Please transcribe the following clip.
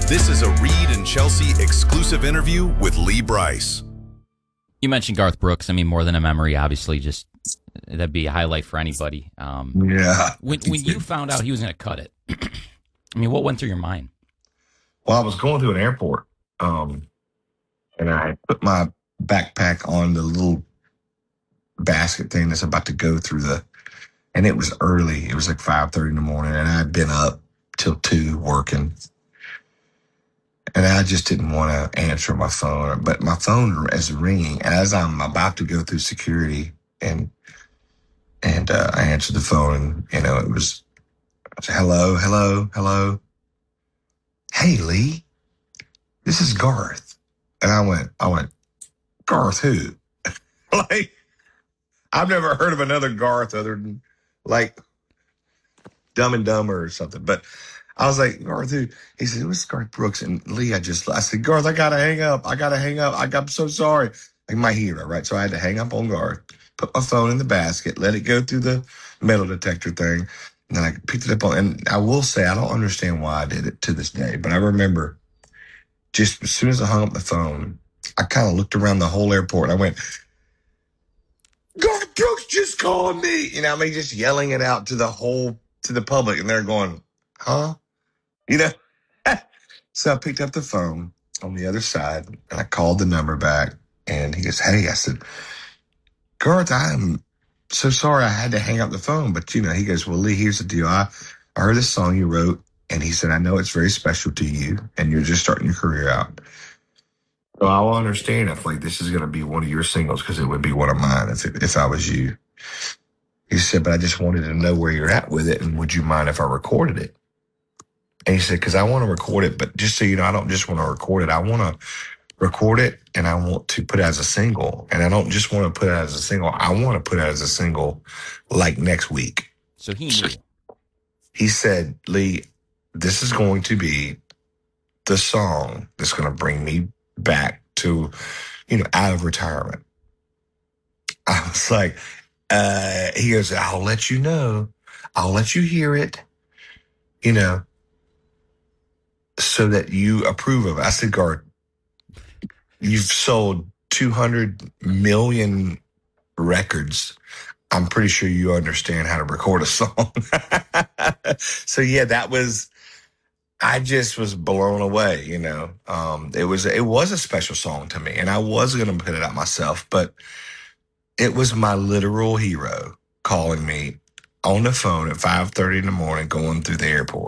This is a Reed and Chelsea exclusive interview with Lee Brice. You mentioned Garth Brooks. I mean, More Than a Memory, obviously, just that'd be a highlight for anybody. Yeah. When you found out he was going to cut it, I mean, what went through your mind? Well, I was going to an airport, and I put my backpack on the little basket thing that's about to go through and it was early. It was like 5:30 in the morning, and I'd been up till 2 working. And I just didn't want to answer my phone, but my phone is ringing as I'm about to go through security, and I answered the phone, and it was hello. Hey, Lee, this is Garth. And I went, Garth who? Like, I've never heard of another Garth other than like Dumb and Dumber or something. But I was like, Garth who? He said, it was Garth Brooks. And Lee, I said, Garth, I got to hang up. I'm so sorry. Like my hero, right? So I had to hang up on Garth, put my phone in the basket, let it go through the metal detector thing. And then I picked it up and I will say, I don't understand why I did it to this day, but I remember just as soon as I hung up the phone, I kind of looked around the whole airport and I went, Garth Brooks just called me. Just yelling it out to the public, and they're going, huh? So I picked up the phone on the other side and I called the number back, and he goes, hey, I said, Garth, I am so sorry I had to hang up the phone. But, he goes, well, Lee, here's the deal. I heard this song you wrote, and he said, I know it's very special to you, and you're just starting your career out. So I will understand if, this is going to be one of your singles, because it would be one of mine if I was you. He said, but I just wanted to know where you're at with it, and would you mind if I recorded it? And he said, because I want to record it, but just so you know, I don't just want to record it. I want to record it, and I want to put it as a single. And I don't just want to put it as a single. I want to put it as a single next week. So he knew. He said, Lee, this is going to be the song that's going to bring me back to, out of retirement. I was like, he goes, I'll let you know. I'll let you hear it, so that you approve of it. I said, Garth, you've sold 200 million records. I'm pretty sure you understand how to record a song. So yeah, I just was blown away, it was a special song to me, and I was going to put it out myself, but it was my literal hero calling me on the phone at 5:30 in the morning going through the airport.